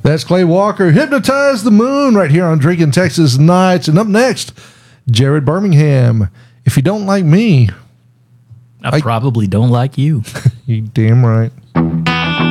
That's Clay Walker, Hypnotize the Moon, right here on Drinking Texas Nights. And up next, Jared Birmingham, If You Don't Like Me. I probably don't like you. You damn right.